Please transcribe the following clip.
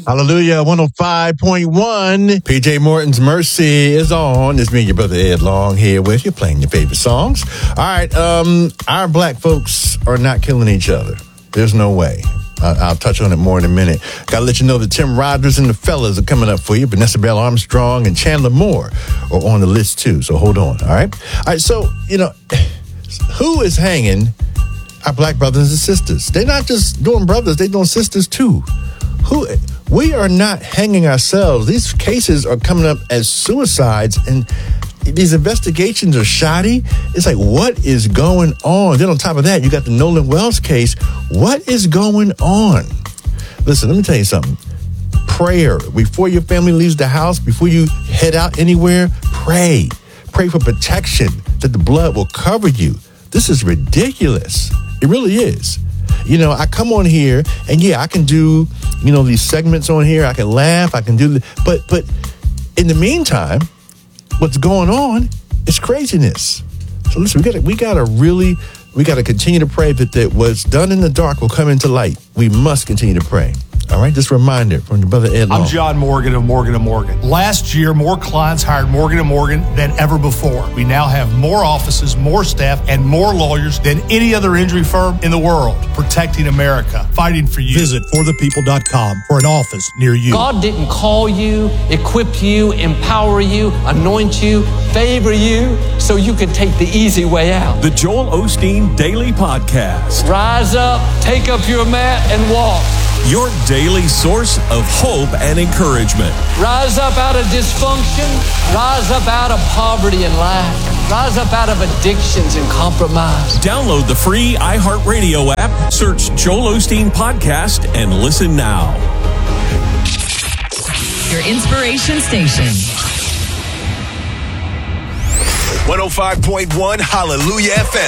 Hallelujah, 105.1. PJ Morton's Mercy is on. It's me, your brother Ed Long, here with you, playing your favorite songs. All right, our black folks are not killing each other. There's no way. I'll touch on it more in a minute. Got to let you know that Tim Rogers and the fellas are coming up for you. Vanessa Bell Armstrong and Chandler Moore are on the list too, so hold on, all right? All right, so, who is hanging our black brothers and sisters? They're not just doing brothers, they're doing sisters too. We are not hanging ourselves. These cases are coming up as suicides, and these investigations are shoddy. It's like, what is going on? Then on top of that, you got the Nolan Wells case. What is going on? Listen, let me tell you something. Prayer. Before your family leaves the house, before you head out anywhere, pray. Pray for protection, that the blood will cover you. This is ridiculous. It really is. I come on here and I can do, these segments on here. I can laugh. I can do, but in the meantime, what's going on is craziness. So listen, we got to continue to pray that what's done in the dark will come into light. We must continue to pray. All right, just a reminder from your brother Ed Long. I'm John Morgan of Morgan & Morgan. Last year, more clients hired Morgan & Morgan than ever before. We now have more offices, more staff, and more lawyers than any other injury firm in the world, protecting America, fighting for you. Visit forthepeople.com for an office near you. God didn't call you, equip you, empower you, anoint you, favor you, so you could take the easy way out. The Joel Osteen Daily Podcast. Rise up, take up your mat, and walk. Your daily source of hope and encouragement. Rise up out of dysfunction. Rise up out of poverty and lack. Rise up out of addictions and compromise. Download the free iHeartRadio app. Search Joel Osteen Podcast and listen now. Your inspiration station. 105.1 Hallelujah FM.